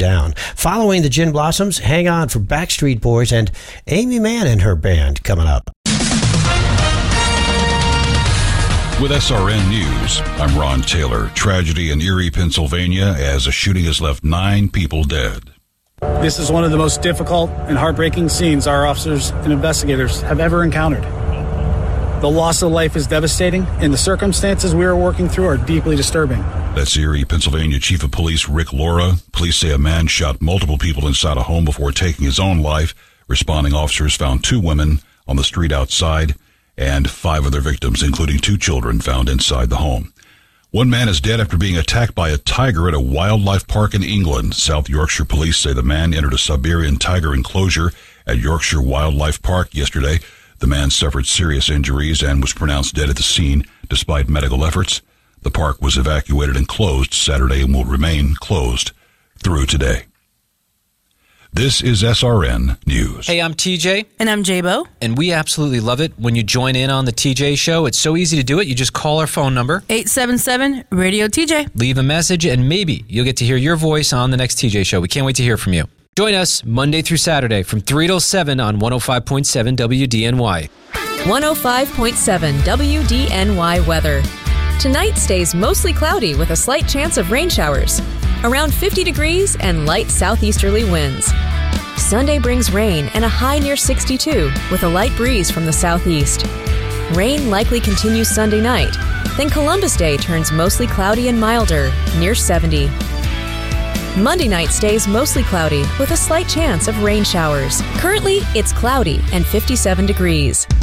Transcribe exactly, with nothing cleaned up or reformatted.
down. Following the Gin Blossoms, hang on for Backstreet Boys and Amy Mann and her band coming up. With S R N News, I'm Ron Taylor. Tragedy in Erie, Pennsylvania, as a shooting has left nine people dead. This is one of the most difficult and heartbreaking scenes our officers and investigators have ever encountered. The loss of life is devastating, and the circumstances we are working through are deeply disturbing. That's Erie, Pennsylvania Chief of Police Rick Laura. Police say a man shot multiple people inside a home before taking his own life. Responding officers found two women on the street outside and five other victims, including two children, found inside the home. One man is dead after being attacked by a tiger at a wildlife park in England. South Yorkshire police say the man entered a Siberian tiger enclosure at Yorkshire Wildlife Park yesterday. The man suffered serious injuries and was pronounced dead at the scene despite medical efforts. The park was evacuated and closed Saturday and will remain closed through today. This is S R N News. Hey, I'm T J. And I'm J-Bo. And we absolutely love it when you join in on the T J Show. It's so easy to do it. You just call our phone number. eight seven seven, radio T J. Leave a message, and maybe you'll get to hear your voice on the next T J Show. We can't wait to hear from you. Join us Monday through Saturday from three till seven on one oh five point seven W D N Y. one oh five point seven W D N Y weather. Tonight stays mostly cloudy with a slight chance of rain showers. Around fifty degrees and light southeasterly winds. Sunday brings rain and a high near sixty-two with a light breeze from the southeast. Rain likely continues Sunday night. Then Columbus Day turns mostly cloudy and milder, near seventy. Monday night stays mostly cloudy with a slight chance of rain showers. Currently, it's cloudy and fifty-seven degrees.